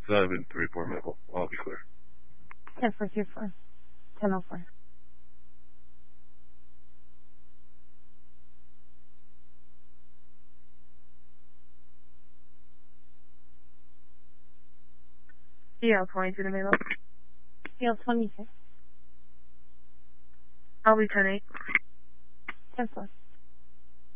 I've been 3-4 Maple. I'll be clear. 10-4-2-4. 10-04. CL 22 to Maple. CL 26. I'll be 10-8. 10-4.